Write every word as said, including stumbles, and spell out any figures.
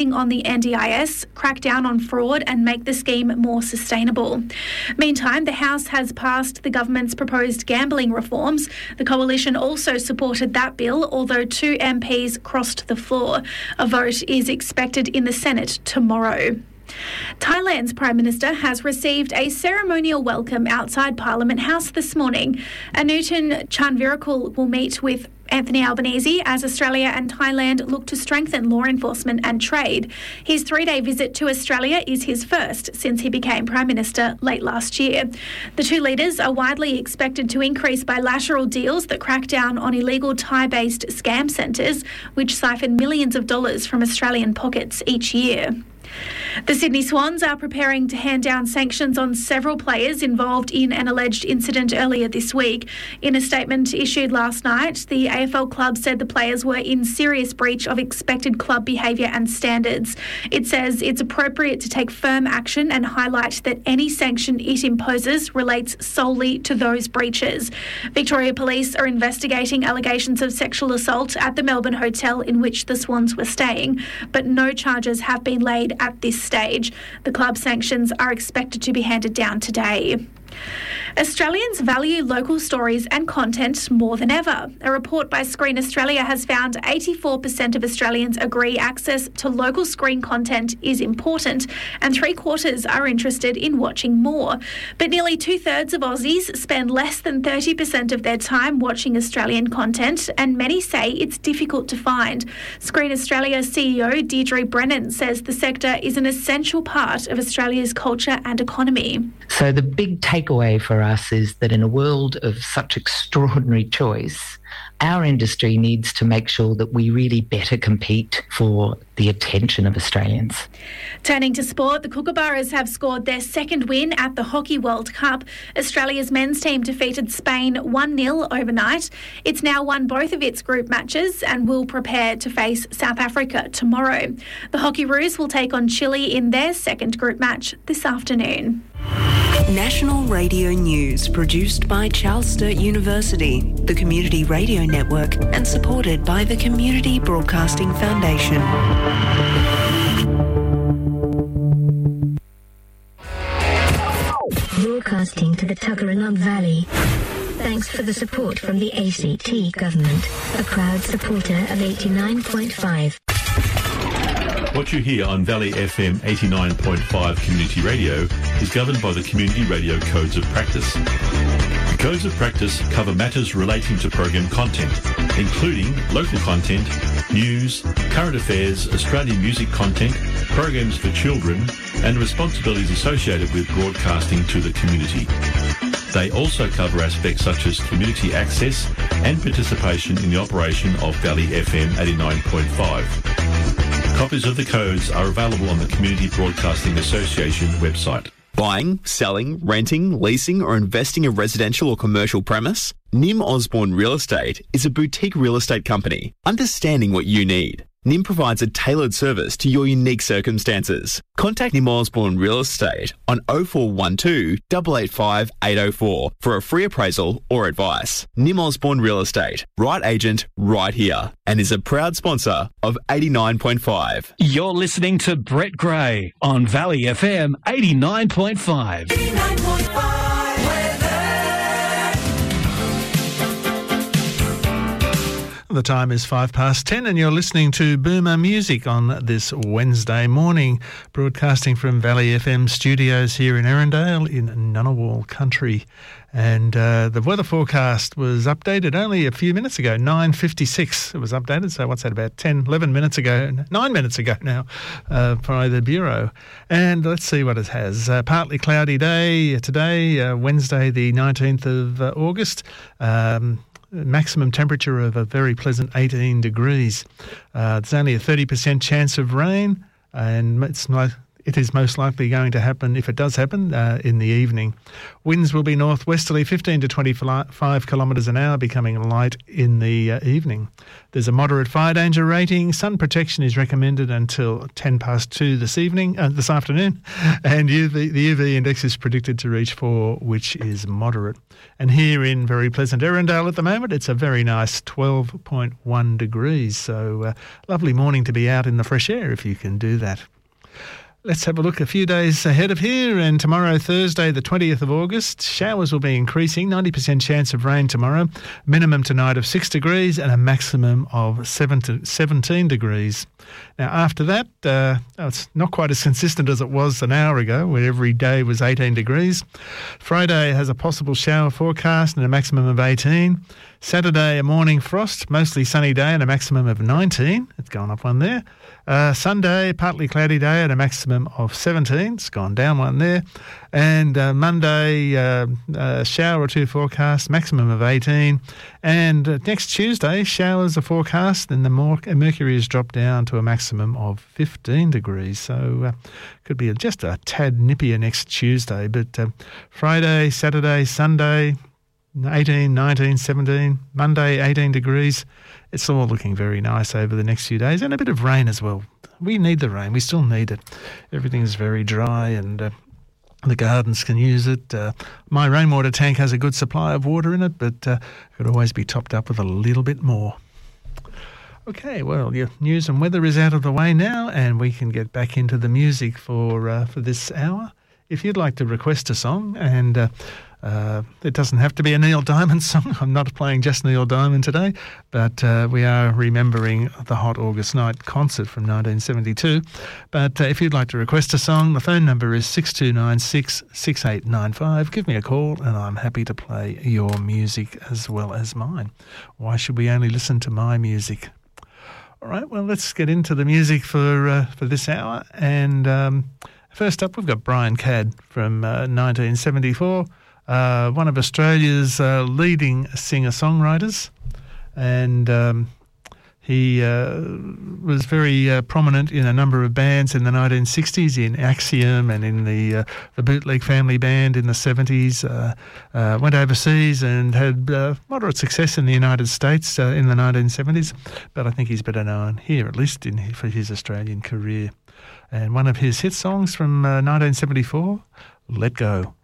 on the N D I S, crack down on fraud and make the scheme more sustainable. Meantime, the House has passed the government's proposed gambling reforms. The coalition also supported that bill, although two M Ps crossed the floor. A vote is expected in the Senate tomorrow. Thailand's Prime Minister has received a ceremonial welcome outside Parliament House this morning. Anutin Chanvirakul will meet with Anthony Albanese as Australia and Thailand look to strengthen law enforcement and trade. His three-day visit to Australia is his first since he became Prime Minister late last year. The two leaders are widely expected to increase bilateral deals that crack down on illegal Thai-based scam centres, which siphon millions of dollars from Australian pockets each year. The Sydney Swans are preparing to hand down sanctions on several players involved in an alleged incident earlier this week. In a statement issued last night, the A F L club said the players were in serious breach of expected club behaviour and standards. It says it's appropriate to take firm action and highlight that any sanction it imposes relates solely to those breaches. Victoria Police are investigating allegations of sexual assault at the Melbourne hotel in which the Swans were staying, but no charges have been laid at this stage. The club sanctions are expected to be handed down today. Australians value local stories and content more than ever. A report by Screen Australia has found eighty-four percent of Australians agree access to local screen content is important, and three quarters are interested in watching more. But nearly two-thirds of Aussies spend less than thirty percent of their time watching Australian content, and many say it's difficult to find. Screen Australia C E O Deirdre Brennan says the sector is an essential part of Australia's culture and economy. So the big takeaway for us is that in a world of such extraordinary choice, our industry needs to make sure that we really better compete for the attention of Australians. Turning to sport, the Kookaburras have scored their second win at the Hockey World Cup. Australia's men's team defeated Spain one nil overnight. It's now won both of its group matches and will prepare to face South Africa tomorrow. The Hockeyroos will take on Chile in their second group match this afternoon. National Radio News, produced by Charles Sturt University, the Community Radio Network, and supported by the Community Broadcasting Foundation. Broadcasting to the Tuggeranong Valley. Thanks for the support from the A C T government, a proud supporter of eighty-nine point five. What you hear on Valley F M eighty-nine point five Community Radio is governed by the Community Radio Codes of Practice. The Codes of Practice cover matters relating to program content, including local content, news, current affairs, Australian music content, programs for children, and responsibilities associated with broadcasting to the community. They also cover aspects such as community access and participation in the operation of Valley F M eighty-nine point five. Copies of the codes are available on the Community Broadcasting Association website. Buying, selling, renting, leasing or investing a residential or commercial premise? Nim Osborne Real Estate is a boutique real estate company, understanding what you need. Nim provides a tailored service to your unique circumstances. Contact Nim Osborne Real Estate on oh four one two, eight eight five, eight oh four for a free appraisal or advice. Nim Osborne Real Estate, right agent, right here, and is a proud sponsor of eighty-nine point five. You're listening to Brett Gray on Valley F M eighty-nine point five. eighty-nine point five. The time is five past ten and you're listening to Boomer Music on this Wednesday morning, broadcasting from Valley F M studios here in Erindale in Ngunnawal country. And uh, the weather forecast was updated only a few minutes ago, nine fifty-six it was updated. So what's that, about ten, eleven minutes ago, nine minutes ago now uh, by the Bureau. And let's see what it has. Uh, partly cloudy day today, uh, Wednesday the nineteenth of uh, August. Um Maximum temperature of a very pleasant eighteen degrees. Uh, there's only a thirty percent chance of rain, and it's like it is most likely going to happen, if it does happen, uh, in the evening. Winds will be northwesterly, fifteen to twenty-five kilometres an hour, becoming light in the uh, evening. There's a moderate fire danger rating. Sun protection is recommended until ten past two this evening, uh, this afternoon, and U V, the U V index is predicted to reach four, which is moderate. And here in very pleasant Erindale at the moment, it's a very nice twelve point one degrees. So uh, lovely morning to be out in the fresh air if you can do that. Let's have a look a few days ahead of here, and tomorrow, Thursday, the twentieth of August, showers will be increasing, ninety percent chance of rain tomorrow, minimum tonight of six degrees and a maximum of seven to seventeen degrees. Now, after that, uh, it's not quite as consistent as it was an hour ago, where every day was eighteen degrees. Friday has a possible shower forecast and a maximum of eighteen. Saturday, a morning frost, mostly sunny day and a maximum of nineteen. It's gone up one there. Uh, Sunday, partly cloudy day and a maximum of seventeen. It's gone down one there. And uh, Monday, uh, a shower or two forecast, maximum of eighteen. And uh, next Tuesday, showers are forecast and the more, uh, mercury has dropped down to a maximum of fifteen degrees. So uh, could be just a tad nippier next Tuesday. But uh, Friday, Saturday, Sunday, eighteen, nineteen, seventeen, Monday eighteen degrees. It's all looking very nice over the next few days, and a bit of rain as well. We need the rain. We still need it. Everything's very dry and uh, the gardens can use it. Uh, my rainwater tank has a good supply of water in it, but uh, it could always be topped up with a little bit more. Okay, well, your news and weather is out of the way now, and we can get back into the music for uh, for this hour. If you'd like to request a song, and uh, uh, it doesn't have to be a Neil Diamond song. I'm not playing just Neil Diamond today, but uh, we are remembering the Hot August Night concert from nineteen seventy-two. But uh, if you'd like to request a song, the phone number is six two nine six, six eight nine five. Give me a call and I'm happy to play your music as well as mine. Why should we only listen to my music? All right, well, let's get into the music for uh, for this hour. And um, first up, we've got Brian Cadd from uh, nineteen seventy-four, uh, one of Australia's uh, leading singer-songwriters. And um, he uh, was very uh, prominent in a number of bands in the nineteen sixties, in Axiom and in the uh, the Bootleg Family Band in the seventies. Uh, uh, went overseas and had uh, moderate success in the United States uh, in the nineteen seventies, but I think he's better known here, at least in for his Australian career. And one of his hit songs from uh, nineteen seventy-four, Let Go.